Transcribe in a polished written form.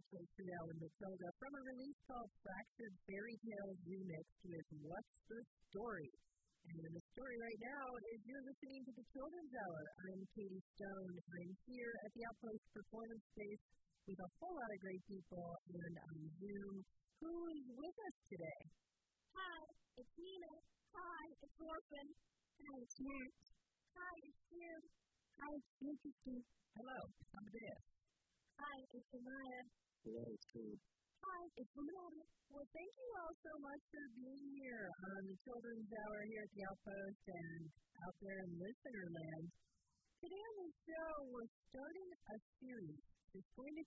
Ashley Trudell and Matilda from a release called Fractured Fairy Tales Remixed with What's the Story? And the story right now is you're listening to the Children's Hour. I'm Katie Stone. I'm here at the Outpost Performance Space with a whole lot of great people and on Zoom. Who is with us today? Hi, it's Nina. Hi, it's Orphan. Hi, it's Matt. Hi, it's Jim. Hi, it's Lucas. Hello, Amadeus. Hi, it's Amaya. Hello, it's Steve. Hi, it's Ramona. Well, thank you all so much for being here on the Children's Hour here at the Outpost and out there in listener land. Today on the show, we're starting a series. It's going to